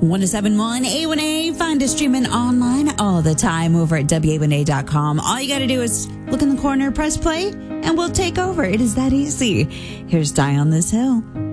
1071 A1A. Find us streaming online all the time over at WA1A.com. All you got to do is look in the corner, press play, and we'll take over. It is that easy. Here's Die on This Hill.